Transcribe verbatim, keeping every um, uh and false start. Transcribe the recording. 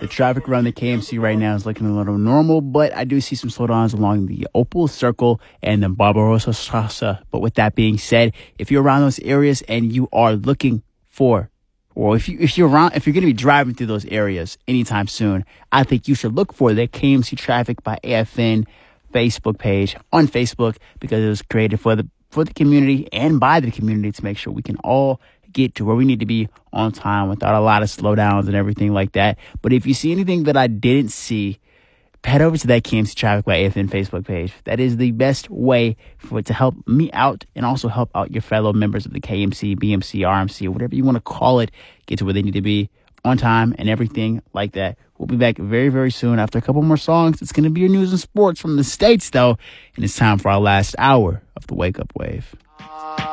traffic around the K M C right now is looking a little normal, but I do see some slowdowns along the Opal Circle and the Barbarossa Strasse. But with that being said, if you're around those areas and you are looking for, or if you if you're around, if you're going to be driving through those areas anytime soon, I think you should look for the K M C Traffic by A F N Facebook page on Facebook, because it was created for the for the community and by the community to make sure we can all get to where we need to be on time without a lot of slowdowns and everything like that. But if you see anything that I didn't see, head over to that K M C Traffic by A F N Facebook page. That is the best way for it to help me out and also help out your fellow members of the K M C, B M C, R M C, whatever you want to call it, get to where they need to be on time and everything like that. We'll be back very, very soon after a couple more songs. It's going to be your news and sports from the States, though, and it's time for our last hour of the Wake Up Wave.